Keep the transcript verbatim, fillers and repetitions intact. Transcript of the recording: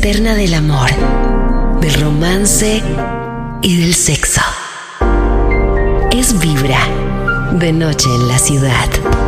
eterna del amor, del romance y del sexo. Es Vibra, de noche en la ciudad.